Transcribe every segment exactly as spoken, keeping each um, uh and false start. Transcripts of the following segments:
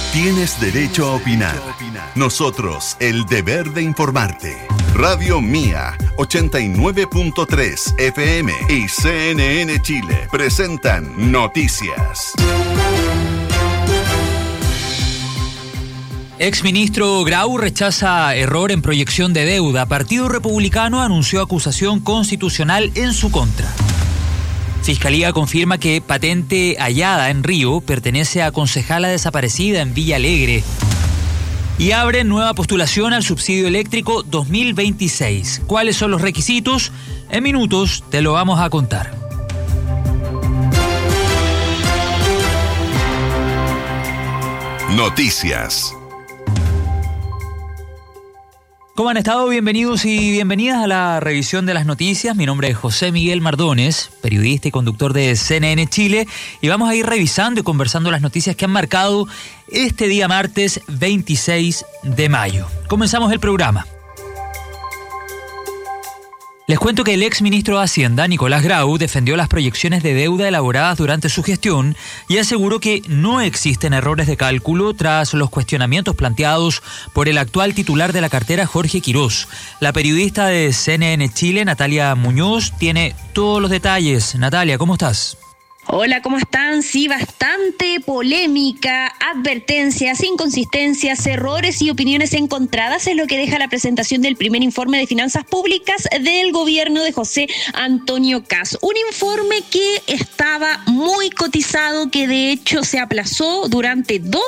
Tienes derecho a opinar. Nosotros, el deber de informarte. Radio Mía, ochenta y nueve punto tres F M y C N N Chile presentan Noticias. Exministro Grau rechaza error en proyección de deuda. Partido Republicano anunció acusación constitucional en su contra. Fiscalía confirma que patente hallada en Río pertenece a concejala desaparecida en Villa Alegre. Y abren nueva postulación al subsidio eléctrico dos mil veintiséis. ¿Cuáles son los requisitos? En minutos te lo vamos a contar. Noticias. ¿Cómo han estado? Bienvenidos y bienvenidas a la revisión de las noticias. Mi nombre es José Miguel Mardones, periodista y conductor de C N N Chile, y vamos a ir revisando y conversando las noticias que han marcado este día martes veintiséis de mayo. Comenzamos el programa. Les cuento que el ex ministro de Hacienda, Nicolás Grau, defendió las proyecciones de deuda elaboradas durante su gestión y aseguró que no existen errores de cálculo tras los cuestionamientos planteados por el actual titular de la cartera, Jorge Quirós. La periodista de C N N Chile, Natalia Muñoz, tiene todos los detalles. Natalia, ¿cómo estás? Hola, ¿cómo están? Sí, bastante polémica, advertencias, inconsistencias, errores y opiniones encontradas es lo que deja la presentación del primer informe de finanzas públicas del gobierno de José Antonio Kast. Un informe que estaba muy cotizado, que de hecho se aplazó durante dos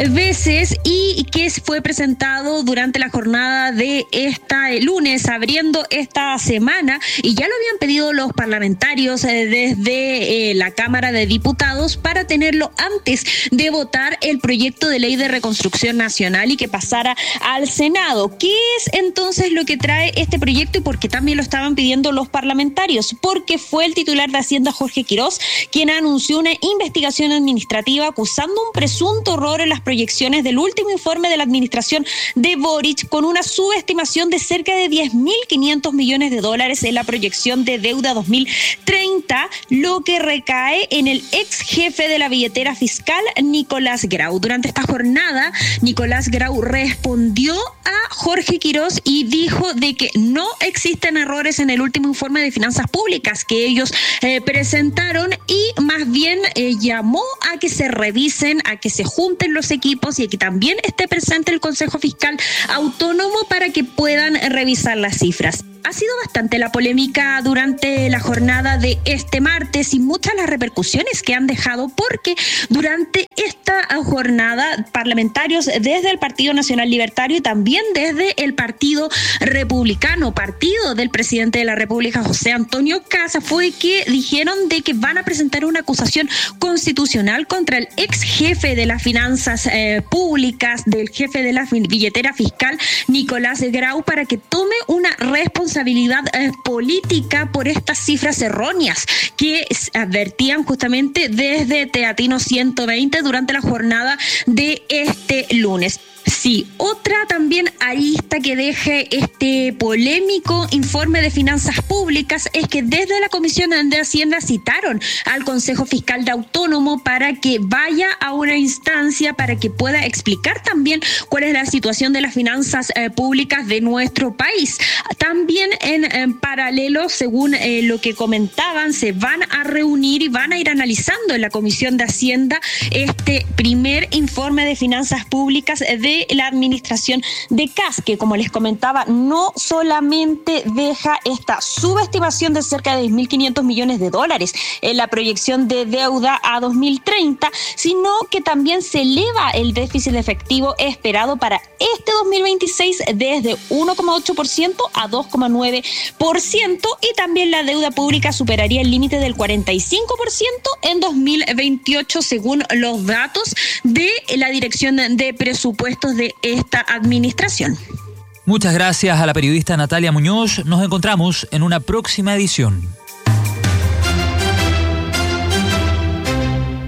veces y que fue presentado durante la jornada de este lunes, abriendo esta semana, y ya lo habían pedido los parlamentarios desde eh, la Cámara de Diputados para tenerlo antes de votar el proyecto de ley de reconstrucción nacional y que pasara al Senado. ¿Qué es entonces lo que trae este proyecto y por qué también lo estaban pidiendo los parlamentarios? Porque fue el titular de Hacienda, Jorge Quirós, quien anunció una investigación administrativa acusando un presunto error en las proyecciones del último informe de la administración de Boric, con una subestimación de cerca de diez mil quinientos millones de dólares en la proyección de deuda dos mil treinta, lo que recae en el ex jefe de la billetera fiscal, Nicolás Grau. Durante esta jornada, Nicolás Grau respondió a Jorge Quirós y dijo de que no existen errores en el último informe de finanzas públicas que ellos eh, presentaron, y más bien eh, llamó a que se revisen, a que se junten los equipos y a que también esté presente el Consejo Fiscal Autónomo para que puedan revisar las cifras. Ha sido bastante la polémica durante la jornada de este martes y muchas las repercusiones que han dejado, porque durante esta jornada parlamentarios desde el Partido Nacional Libertario y también desde el Partido Republicano, partido del presidente de la República, José Antonio Kast, fue que dijeron de que van a presentar una acusación constitucional contra el ex jefe de las finanzas eh, públicas, del jefe de la billetera fiscal, Nicolás Grau, para que tome una responsabilidad responsabilidad eh, política por estas cifras erróneas que advertían justamente desde Teatino ciento veinte durante la jornada de este lunes. Sí, otra también arista que deje este polémico informe de finanzas públicas es que desde la Comisión de Hacienda citaron al Consejo Fiscal de Autónomo para que vaya a una instancia para que pueda explicar también cuál es la situación de las finanzas eh, públicas de nuestro país. También en, en paralelo, según eh, lo que comentaban, se van a reunir y van a ir analizando en la Comisión de Hacienda este primer informe de finanzas públicas de la administración de Kast, que como les comentaba, no solamente deja esta subestimación de cerca de diez mil quinientos millones de dólares en la proyección de deuda a dos mil treinta, sino que también se eleva el déficit efectivo esperado para este dos mil veintiséis desde uno coma ocho por ciento a dos coma nueve por ciento, y también la deuda pública superaría el límite del cuarenta y cinco por ciento en dos mil veintiocho, según los datos de la Dirección de Presupuestos de esta administración. Muchas gracias a la periodista Natalia Muñoz. Nos encontramos en una próxima edición.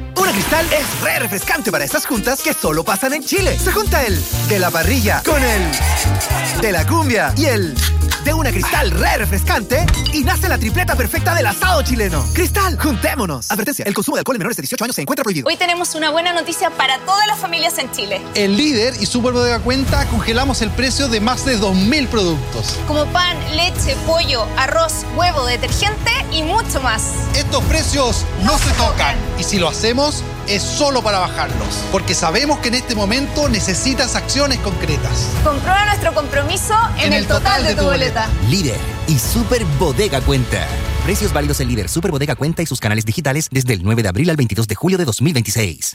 Cristal es re refrescante para estas juntas que solo pasan en Chile. Se junta el de la parrilla con el de la cumbia y el de una Cristal re refrescante y nace la tripleta perfecta del asado chileno. Cristal, juntémonos. Advertencia, el consumo de alcohol en menores de dieciocho años se encuentra prohibido. Hoy tenemos una buena noticia para todas las familias en Chile. En Líder y Super Bodega Cuenta congelamos el precio de más de dos mil productos. Como pan, leche, pollo, arroz, huevo, detergente y mucho más. Estos precios no se tocan. Y si lo hacemos, es solo para bajarlos. Porque sabemos que en este momento necesitas acciones concretas. Comprueba nuestro compromiso en, en el, el total, total de, de tu boleta. boleta. Líder y Super Bodega Cuenta. Precios válidos en Líder, Super Bodega Cuenta y sus canales digitales desde el nueve de abril al veintidós de julio de dos mil veintiséis.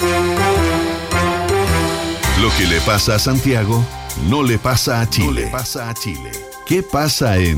Lo que le pasa a Santiago no le pasa a Chile. No le pasa a Chile. ¿Qué pasa en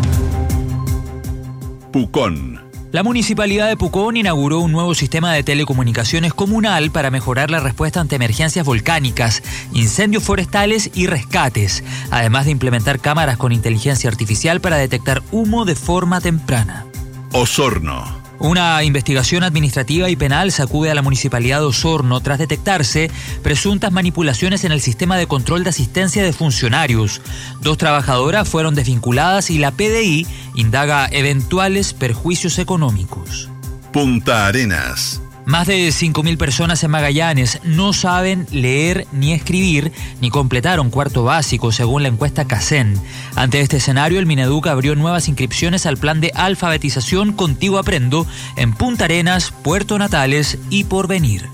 Pucón? La Municipalidad de Pucón inauguró un nuevo sistema de telecomunicaciones comunal para mejorar la respuesta ante emergencias volcánicas, incendios forestales y rescates, además de implementar cámaras con inteligencia artificial para detectar humo de forma temprana. Osorno. Una investigación administrativa y penal sacude a la Municipalidad de Osorno tras detectarse presuntas manipulaciones en el sistema de control de asistencia de funcionarios. Dos trabajadoras fueron desvinculadas y la P D I indaga eventuales perjuicios económicos. Punta Arenas. Más de cinco mil personas en Magallanes no saben leer ni escribir ni completaron cuarto básico, según la encuesta CACEN. Ante este escenario, el Mineduc abrió nuevas inscripciones al plan de alfabetización Contigo Aprendo en Punta Arenas, Puerto Natales y Porvenir.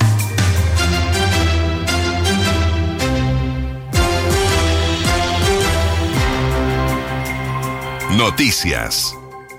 Noticias.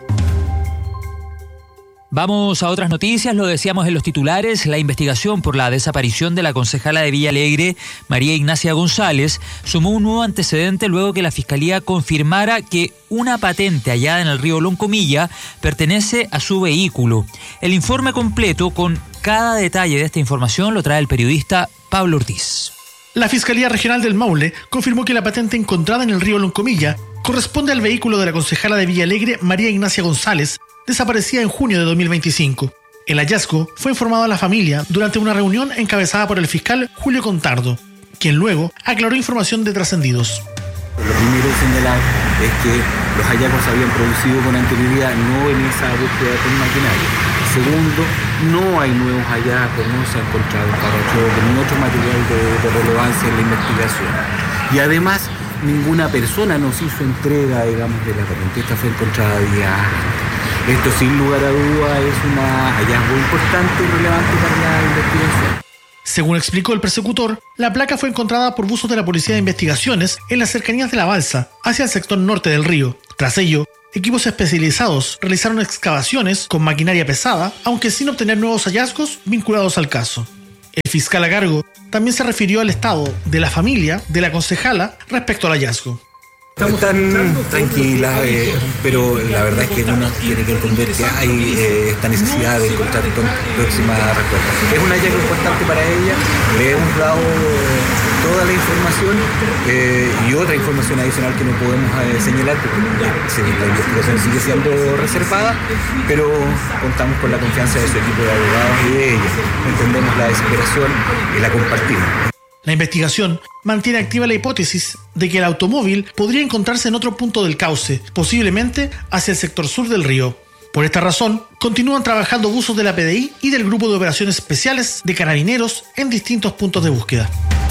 Vamos a otras noticias, lo decíamos en los titulares. La investigación por la desaparición de la concejala de Villa Alegre, María Ignacia González, sumó un nuevo antecedente luego que la Fiscalía confirmara que una patente hallada en el río Loncomilla pertenece a su vehículo. El informe completo con cada detalle de esta información lo trae el periodista Pablo Ortiz. La Fiscalía Regional del Maule confirmó que la patente encontrada en el río Loncomilla corresponde al vehículo de la concejala de Villa Alegre, María Ignacia González, desaparecida en junio de dos mil veinticinco. El hallazgo fue informado a la familia durante una reunión encabezada por el fiscal Julio Contardo, quien luego aclaró información de trascendidos. Lo primero es señalar es que los hallazgos se habían producido con anterioridad, no en esa búsqueda con maquinaria. Segundo, no hay nuevos hallazgos, no se ha encontrado parachoques ni otro material de, de relevancia en la investigación. Y además, ninguna persona nos hizo entrega, digamos, de la patente. Esta fue encontrada días antes. Esto, sin lugar a duda, es un hallazgo importante y relevante para la investigación. Según explicó el persecutor, la placa fue encontrada por buzos de la Policía de Investigaciones en las cercanías de la balsa, hacia el sector norte del río. Tras ello, equipos especializados realizaron excavaciones con maquinaria pesada, aunque sin obtener nuevos hallazgos vinculados al caso. El fiscal a cargo también se refirió al estado de la familia de la concejala respecto al hallazgo. Están tranquilas, eh, pero la verdad es que uno tiene que entender que hay eh, esta necesidad de encontrar próxima respuesta. Es un hallazgo importante para ella, le hemos dado toda la información eh, y otra información adicional que no podemos eh, señalar porque la investigación sigue siendo reservada, pero contamos con la confianza de su equipo de abogados y de ella. Entendemos la desesperación y la compartimos. La investigación mantiene activa la hipótesis de que el automóvil podría encontrarse en otro punto del cauce, posiblemente hacia el sector sur del río. Por esta razón, continúan trabajando buzos de la P D I y del Grupo de Operaciones Especiales de Carabineros en distintos puntos de búsqueda.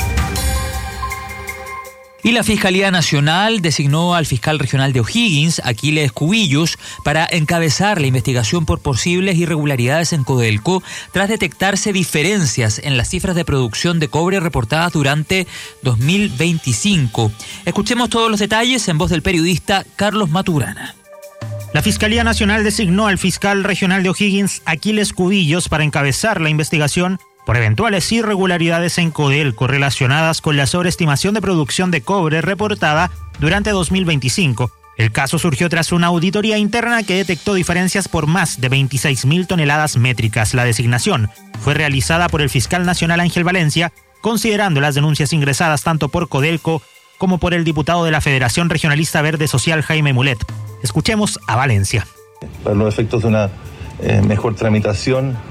Y la Fiscalía Nacional designó al fiscal regional de O'Higgins, Aquiles Cubillos, para encabezar la investigación por posibles irregularidades en Codelco, tras detectarse diferencias en las cifras de producción de cobre reportadas durante dos mil veinticinco. Escuchemos todos los detalles en voz del periodista Carlos Maturana. La Fiscalía Nacional designó al fiscal regional de O'Higgins, Aquiles Cubillos, para encabezar la investigación por eventuales irregularidades en Codelco relacionadas con la sobreestimación de producción de cobre reportada durante dos mil veinticinco. El caso surgió tras una auditoría interna que detectó diferencias por más de veintiséis mil toneladas métricas. La designación fue realizada por el fiscal nacional Ángel Valencia, considerando las denuncias ingresadas tanto por Codelco como por el diputado de la Federación Regionalista Verde Social Jaime Mulet. Escuchemos a Valencia. Para los efectos de una eh, mejor tramitación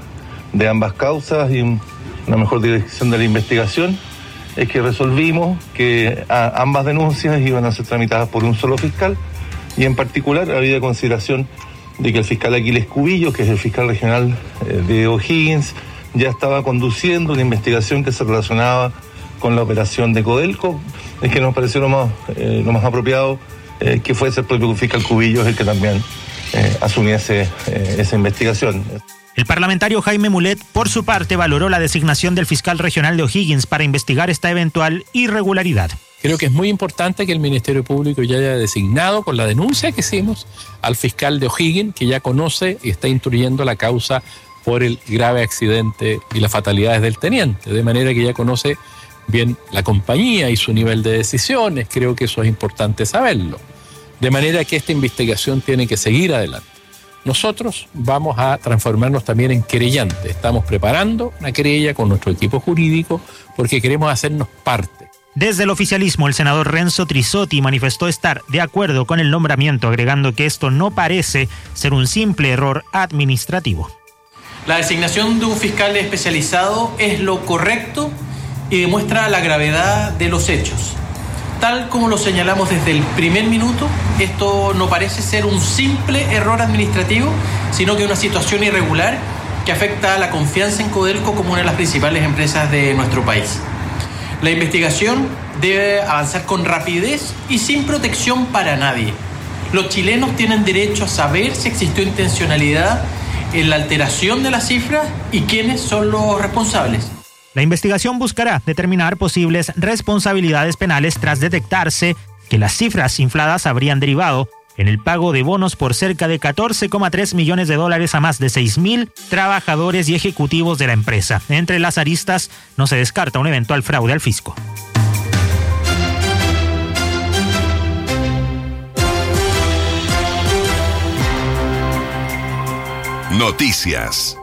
de ambas causas y una mejor dirección de la investigación, es que resolvimos que a, ambas denuncias iban a ser tramitadas por un solo fiscal, y en particular había consideración de que el fiscal Aquiles Cubillos, que es el fiscal regional eh, de O'Higgins, ya estaba conduciendo una investigación que se relacionaba con la operación de Codelco. Es que nos pareció lo más, eh, lo más apropiado eh, que fuese el propio fiscal Cubillos el que también eh, asumiese eh, esa investigación. El parlamentario Jaime Mulet, por su parte, valoró la designación del fiscal regional de O'Higgins para investigar esta eventual irregularidad. Creo que es muy importante que el Ministerio Público ya haya designado, con la denuncia que hicimos, al fiscal de O'Higgins, que ya conoce y está instruyendo la causa por el grave accidente y las fatalidades del teniente, de manera que ya conoce bien la compañía y su nivel de decisiones. Creo que eso es importante saberlo. De manera que esta investigación tiene que seguir adelante. Nosotros vamos a transformarnos también en querellantes. Estamos preparando una querella con nuestro equipo jurídico porque queremos hacernos parte. Desde el oficialismo, el senador Renzo Trisotti manifestó estar de acuerdo con el nombramiento, agregando que esto no parece ser un simple error administrativo. La designación de un fiscal especializado es lo correcto y demuestra la gravedad de los hechos. Tal como lo señalamos desde el primer minuto, esto no parece ser un simple error administrativo, sino que una situación irregular que afecta a la confianza en Codelco como una de las principales empresas de nuestro país. La investigación debe avanzar con rapidez y sin protección para nadie. Los chilenos tienen derecho a saber si existió intencionalidad en la alteración de las cifras y quiénes son los responsables. La investigación buscará determinar posibles responsabilidades penales tras detectarse que las cifras infladas habrían derivado en el pago de bonos por cerca de catorce coma tres millones de dólares a más de seis mil trabajadores y ejecutivos de la empresa. Entre las aristas no se descarta un eventual fraude al fisco. Noticias.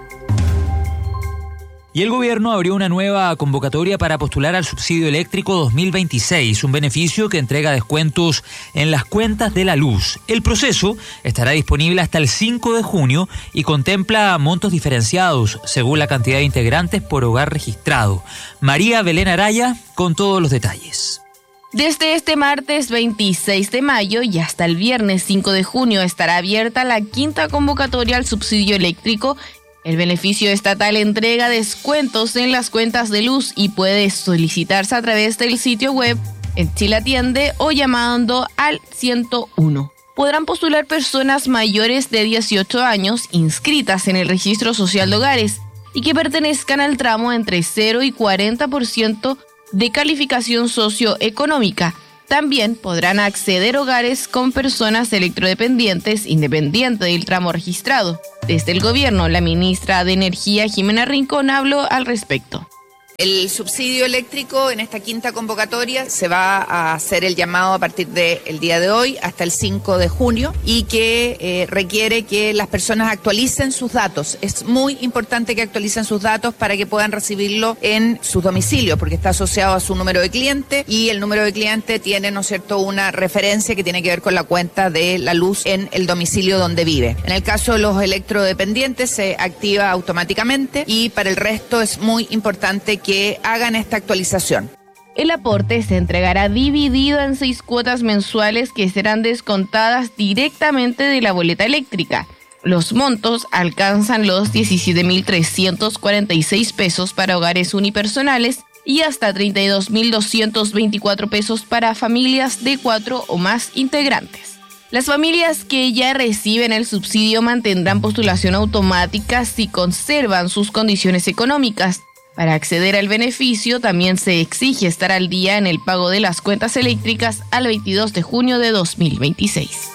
Y el gobierno abrió una nueva convocatoria para postular al subsidio eléctrico dos mil veintiséis, un beneficio que entrega descuentos en las cuentas de la luz. El proceso estará disponible hasta el cinco de junio y contempla montos diferenciados según la cantidad de integrantes por hogar registrado. María Belén Araya con todos los detalles. Desde este martes veintiséis de mayo y hasta el viernes cinco de junio estará abierta la quinta convocatoria al subsidio eléctrico. El beneficio estatal entrega descuentos en las cuentas de luz y puede solicitarse a través del sitio web en Chile Atiende o llamando al ciento uno. Podrán postular personas mayores de dieciocho años inscritas en el Registro Social de Hogares y que pertenezcan al tramo entre cero y cuarenta por ciento de calificación socioeconómica. También podrán acceder hogares con personas electrodependientes independiente del tramo registrado. Desde el gobierno, la ministra de Energía, Jimena Rincón, habló al respecto. El subsidio eléctrico en esta quinta convocatoria se va a hacer el llamado a partir del día de hoy hasta el cinco de junio y que eh, requiere que las personas actualicen sus datos. Es muy importante que actualicen sus datos para que puedan recibirlo en sus domicilios porque está asociado a su número de cliente y el número de cliente tiene, ¿no es cierto?, una referencia que tiene que ver con la cuenta de la luz en el domicilio donde vive. En el caso de los electrodependientes se activa automáticamente y para el resto es muy importante que que hagan esta actualización. El aporte se entregará dividido en seis cuotas mensuales que serán descontadas directamente de la boleta eléctrica. Los montos alcanzan los diecisiete mil trescientos cuarenta y seis pesos para hogares unipersonales y hasta treinta y dos mil doscientos veinticuatro pesos para familias de cuatro o más integrantes. Las familias que ya reciben el subsidio mantendrán postulación automática si conservan sus condiciones económicas. Para acceder al beneficio, también se exige estar al día en el pago de las cuentas eléctricas al veintidós de junio de dos mil veintiséis.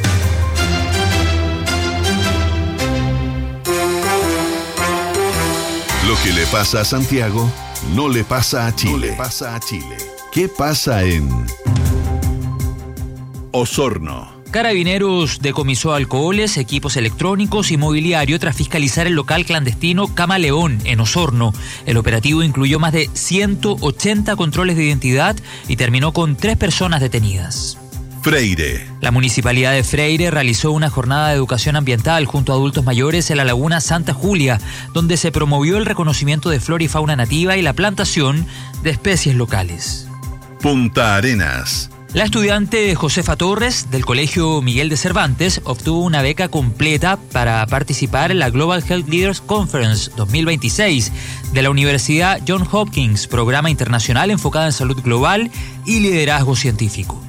Lo que le pasa a Santiago no le pasa a Chile. No le pasa a Chile. ¿Qué pasa en Osorno? Carabineros decomisó alcoholes, equipos electrónicos y mobiliario tras fiscalizar el local clandestino Camaleón en Osorno. El operativo incluyó más de ciento ochenta controles de identidad y terminó con tres personas detenidas. Freire. La Municipalidad de Freire realizó una jornada de educación ambiental junto a adultos mayores en la laguna Santa Julia, donde se promovió el reconocimiento de flora y fauna nativa y la plantación de especies locales. Punta Arenas. La estudiante Josefa Torres, del Colegio Miguel de Cervantes, obtuvo una beca completa para participar en la Global Health Leaders Conference dos mil veintiséis de la Universidad Johns Hopkins, programa internacional enfocado en salud global y liderazgo científico.